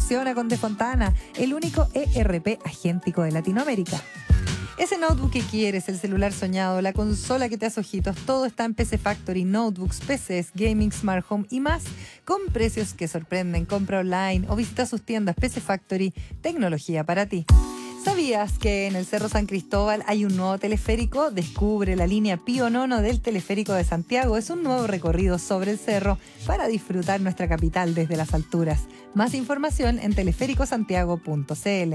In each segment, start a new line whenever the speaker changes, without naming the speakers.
funciona con De Fontana, el único ERP agéntico de Latinoamérica. Ese notebook que quieres, el celular soñado, la consola que te hace ojitos, todo está en PC Factory, notebooks, PCs, gaming, smart home y más, con precios que sorprenden. Compra online o visita sus tiendas. PC Factory, tecnología para ti. ¿Sabías que en el Cerro San Cristóbal hay un nuevo teleférico? Descubre la línea Pío Nono del Teleférico de Santiago. Es un nuevo recorrido sobre el cerro para disfrutar nuestra capital desde las alturas. Más información en teleféricosantiago.cl.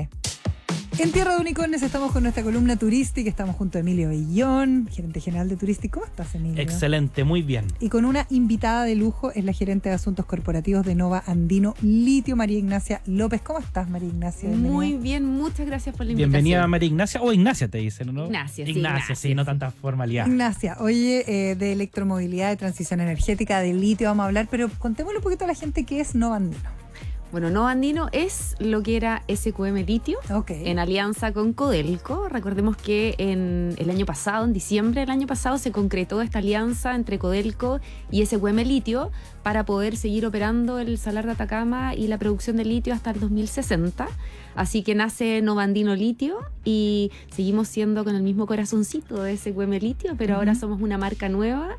En Tierra de Unicornios estamos con nuestra columna turística, estamos junto a Emilio Bellón, gerente general de Turístico. ¿Cómo estás, Emilio?
Excelente, muy bien.
Y con una invitada de lujo, es la gerente de asuntos corporativos de Nova Andino Litio, María Ignacia López. ¿Cómo estás, María Ignacia?
Muy bien, muchas gracias por la invitación.
Bienvenida, María Ignacia, o Ignacia te dicen, ¿no?
Ignacia,
sí, no tanta formalidad.
Ignacia, oye, de electromovilidad, de transición energética, de litio vamos a hablar, pero contémosle un poquito a la gente qué es Nova Andino.
Bueno, Nova Andino es lo que era SQM Litio, en alianza con Codelco. Recordemos que en el año pasado, en diciembre del año pasado, se concretó esta alianza entre Codelco y SQM Litio para poder seguir operando el Salar de Atacama y la producción de litio hasta el 2060. Así que nace Nova Andino Litio y seguimos siendo con el mismo corazoncito de SQM Litio, pero ahora somos una marca nueva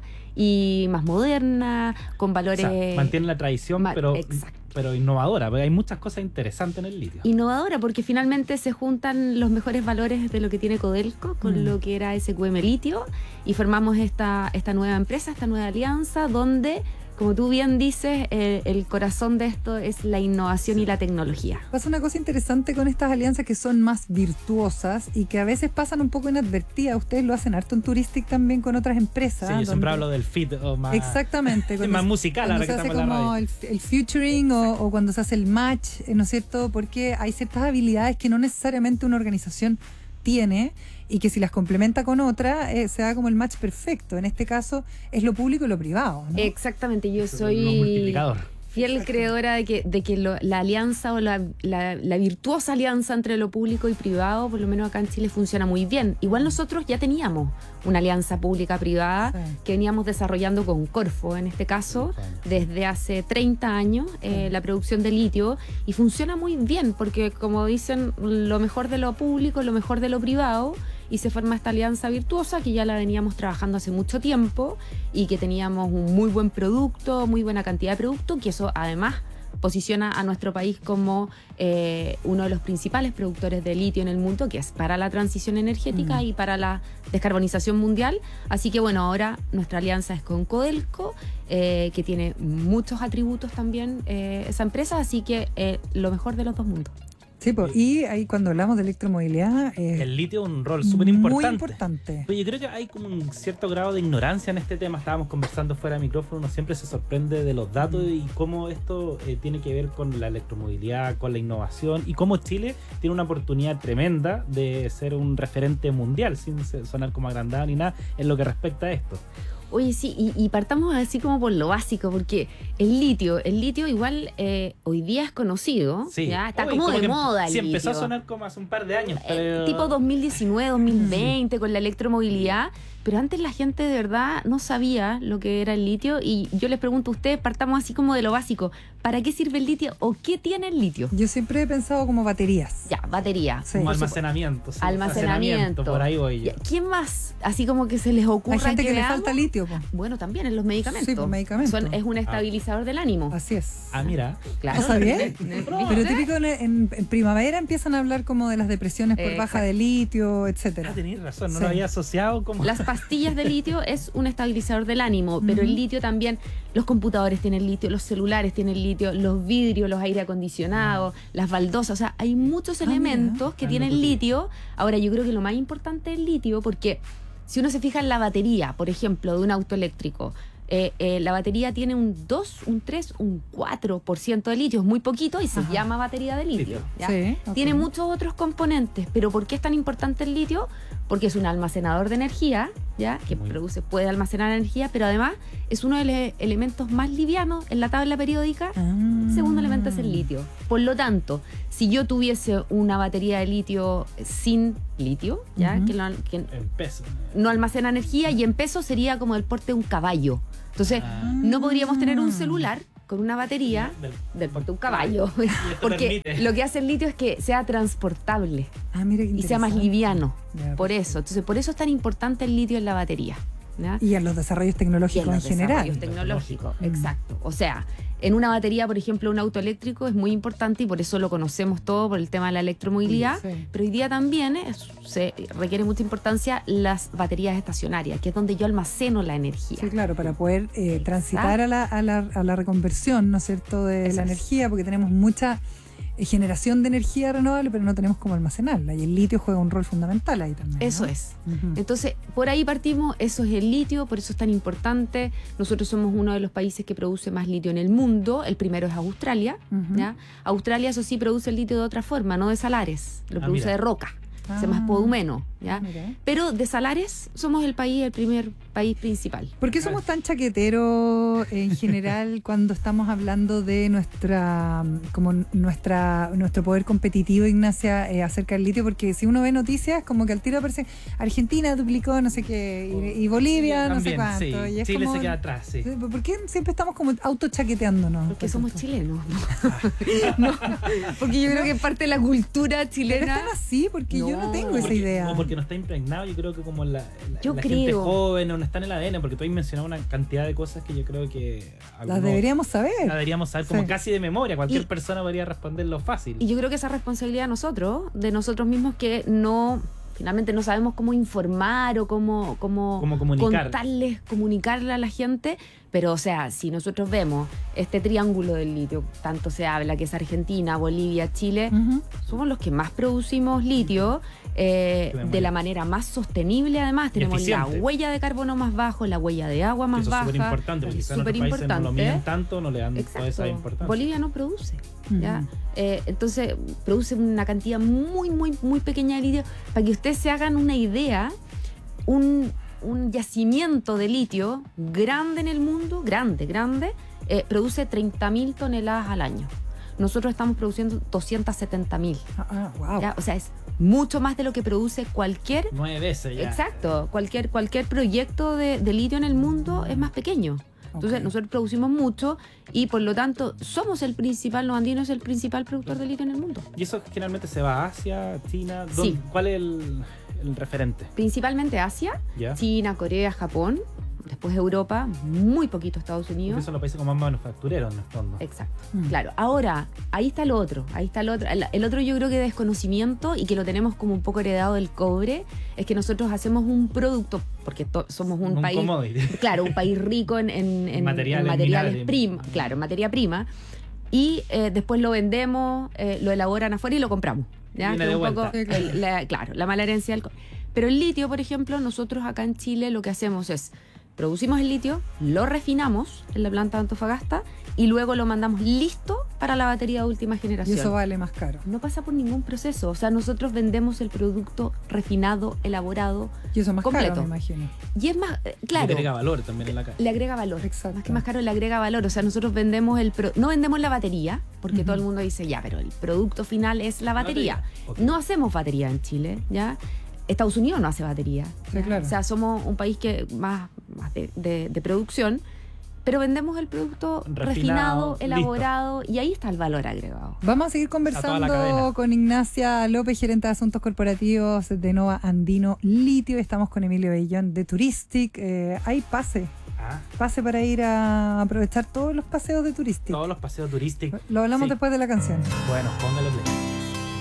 y más moderna, con valores...
O sea, mantiene la tradición, pero innovadora, porque hay muchas cosas interesantes en el litio.
Innovadora, porque finalmente se juntan los mejores valores de lo que tiene Codelco con lo que era SQM Litio y formamos esta nueva empresa, esta nueva alianza, donde, como tú bien dices, el corazón de esto es la innovación y la tecnología.
Pasa una cosa interesante con estas alianzas que son más virtuosas y que a veces pasan un poco inadvertidas. Ustedes lo hacen harto en Touristic también con otras empresas.
Sí, yo siempre hablo del fit o más...
Exactamente.
Es más musical ahora que estamos en la radio.
Cuando se hace como el featuring o cuando se hace el match, ¿no es cierto? Porque hay ciertas habilidades que no necesariamente una organización tiene y que si las complementa con otra se da como el match perfecto. En este caso es lo público y lo privado, ¿no?
Exactamente, yo soy fiel creedora de que la alianza o la virtuosa alianza entre lo público y privado, por lo menos acá en Chile, funciona muy bien. Igual nosotros ya teníamos una alianza pública-privada que veníamos desarrollando con Corfo, en este caso, desde hace 30 años, la producción de litio, y funciona muy bien porque, como dicen, lo mejor de lo público, lo mejor de lo privado, y se forma esta alianza virtuosa que ya la veníamos trabajando hace mucho tiempo y que teníamos un muy buen producto, muy buena cantidad de producto, que eso además posiciona a nuestro país como uno de los principales productores de litio en el mundo, que es para la transición energética y para la descarbonización mundial. Así que bueno, ahora nuestra alianza es con Codelco, que tiene muchos atributos también esa empresa, así que lo mejor de los dos mundos.
Sí, y ahí cuando hablamos de electromovilidad...
el litio es un rol súper importante.
Muy importante.
Pero yo creo que hay como un cierto grado de ignorancia en este tema. Estábamos conversando fuera de micrófono, uno siempre se sorprende de los datos y cómo esto tiene que ver con la electromovilidad, con la innovación, y cómo Chile tiene una oportunidad tremenda de ser un referente mundial, sin sonar como agrandado ni nada, en lo que respecta a esto.
Oye, sí, y partamos así como por lo básico, porque el litio igual hoy día es conocido,
sí.
Ya está como de moda el
sí,
litio.
empezó a sonar como hace un par de años. Pero...
tipo 2019, 2020, con la electromovilidad, pero antes la gente de verdad no sabía lo que era el litio, y yo les pregunto a ustedes, partamos así como de lo básico, ¿para qué sirve el litio o qué tiene el litio?
Yo siempre he pensado como baterías.
Ya, batería.
Sí.
Como almacenamiento. Sí,
almacenamiento.
Por ahí voy yo.
¿Quién más? Así como que se les ocurra.
Hay gente que le falta litio.
Bueno, también en los medicamentos.
Sí, pues medicamentos.
Es un estabilizador del ánimo.
Así es.
Mira.
Claro.
¿No sabía? Pero típico en primavera empiezan a hablar como de las depresiones por baja de litio, etcétera.
Tenés razón, no lo había asociado como...
Las pastillas de litio es un estabilizador del ánimo, pero el litio también, los computadores tienen litio, los celulares tienen litio, los vidrios, los aire acondicionados, las baldosas, o sea, hay muchos elementos que tienen litio. Ahora, yo creo que lo más importante es el litio, porque si uno se fija en la batería, por ejemplo, de un auto eléctrico, la batería tiene un 2, un 3, un 4% de litio, es muy poquito y se llama batería de litio. ¿Ya?
Sí,
Tiene muchos otros componentes, pero ¿por qué es tan importante el litio? Porque es un almacenador de energía, ¿ya? Que puede almacenar energía, pero además es uno de los elementos más livianos en la tabla periódica. El segundo elemento es el litio. Por lo tanto, si yo tuviese una batería de litio sin litio, ¿ya? Que
en peso.
No almacena energía, y en peso sería como el porte de un caballo. Entonces, no podríamos tener un celular con una batería del porte de un caballo.
Y esto
Porque
permite.
lo que hace el litio es que sea transportable
Mira qué
y sea más
interesante.
liviano.
Ya,
Por eso. Entonces, por eso es tan importante el litio en la batería. ¿ya?
Y en los desarrollos tecnológicos
Y en los
general.
desarrollos tecnológicos,
Mm.
exacto. O sea, en una batería, por ejemplo, un auto eléctrico es muy importante y por eso lo conocemos todo por el tema de la electromovilidad.
Sí.
Pero hoy día también se requiere mucha importancia las baterías estacionarias, que es donde yo almaceno la energía.
Sí, claro, para poder transitar a la reconversión, ¿no es cierto?, de
Eso
la
es.
energía, porque tenemos mucha generación de energía renovable, pero no tenemos cómo almacenarla. Y el litio juega un rol fundamental ahí también, ¿no?
Eso es.
Ujú.
Entonces, por ahí partimos, eso es el litio, por eso es tan importante. Nosotros somos uno de los países que produce más litio en el mundo. El primero es Australia.
Ujú.
¿ya? Australia, eso sí, produce el litio de otra forma, no de salares. Lo produce
mira.
de roca. Se
Ah.
llama spodumeno. ¿ya?
Mira.
Pero de salares somos el primer país principal.
¿Por qué somos tan chaqueteros en general cuando estamos hablando de nuestro poder competitivo, Ignacia, acerca del litio? Porque si uno ve noticias, como que al tiro aparece Argentina duplicó no sé qué, y Bolivia no sé
También,
cuánto.
sí.
Y es
Chile
como,
se queda atrás, sí.
¿por qué siempre estamos como autochaqueteándonos?
Porque somos chilenos. No, porque yo creo que es parte de la cultura
Pero
chilena.
están así, porque yo no tengo esa idea.
O porque no está impregnado, yo creo que como
Yo
la
creo.
gente joven o no está en el ADN, porque tú has mencionado una cantidad de cosas que yo creo que
Las
algunos
deberíamos saber.
las deberíamos saber como
Sí.
casi de memoria. Cualquier
Y-
persona podría responderlo fácil.
Y yo creo que esa responsabilidad de nosotros mismos que no, finalmente no sabemos cómo informar o cómo
comunicar.
comunicarle a la gente. Pero, o sea, si nosotros vemos este triángulo del litio, tanto se habla que es Argentina, Bolivia, Chile,
Ujú.
somos los que más producimos litio de la manera más sostenible. Además, tenemos la
eficiente.
huella de carbono más bajo, la huella de agua más
Eso
baja.
es súper importante, porque
Es
quizás en otros países no lo miden tanto, no le dan toda esa importancia.
Bolivia no produce. ¿ya?
Ujú.
Entonces produce una cantidad muy, muy, muy pequeña de litio. Para que ustedes se hagan una idea, un yacimiento de litio grande en el mundo, grande, produce 30.000 toneladas al año. Nosotros estamos produciendo 270.000.
Wow.
¿ya? O sea, es mucho más de lo que produce cualquier...
9 veces ya.
Exacto, cualquier proyecto de litio en el mundo es más pequeño. Entonces,
Ok.
nosotros producimos mucho y por lo tanto somos Los andinos el principal productor de litio en el mundo.
Y eso generalmente se va a Asia, China.
Sí.
¿Cuál es el referente?
Principalmente Asia,
¿Ya?
China, Corea, Japón, después Europa, muy poquito Estados
Porque
Unidos.
son los países como más manufactureros en el fondo.
Exacto,
Mm.
claro. Ahora, ahí está lo otro. El otro yo creo que desconocimiento y que lo tenemos como un poco heredado del cobre, es que nosotros hacemos un producto, porque somos un país...
commodity.
Claro, un país rico en
Materiales minerales.
en materia prima, y después lo vendemos, lo elaboran afuera y lo compramos. ¿ya?
Viene
Que
de
un
vuelta.
poco,
Sí, claro.
claro, la mala herencia del Pero el litio, por ejemplo, nosotros acá en Chile lo que hacemos es producimos el litio, lo refinamos en la planta de Antofagasta y luego lo mandamos listo para la batería de última
Y
generación.
eso vale más caro.
No pasa por ningún proceso. O sea, nosotros vendemos el producto refinado, elaborado,
Y eso más
completo.
caro, me imagino.
y es más,
Le
claro,
agrega valor también en la casa.
le agrega valor.
Exacto.
Más que más caro, le agrega valor. O sea, nosotros vendemos no vendemos la batería, porque
Ujú.
todo el mundo dice, ya, pero el producto final es la batería.
Ok.
No hacemos batería en Chile, ¿ya? Estados Unidos no hace batería.
Sí,
¿ya?
claro.
O sea, somos un país que más de producción, pero vendemos el producto
Refinado,
refinado,
listo.
elaborado, y ahí está el valor agregado.
Vamos a seguir
toda la
conversando
cadena.
con Ignacia López, gerente de Asuntos Corporativos de Nova Andino Litio. Estamos con Emilio Bellón de Touristic. Hay pase para ir a aprovechar todos los paseos de Touristic.
Todos los paseos turísticos.
Lo hablamos
Sí.
después de la canción.
Bueno, póngale play.